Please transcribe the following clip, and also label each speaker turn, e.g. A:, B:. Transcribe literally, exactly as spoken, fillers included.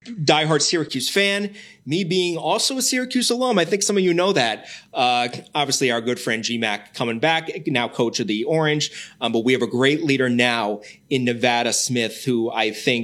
A: diehard Syracuse fan. Me being also a Syracuse alum, I think some of you know that. Uh, obviously, our good friend G Mac coming back, now coach of the Orange. Um, but we have a great leader now in Nevada Smith, who I think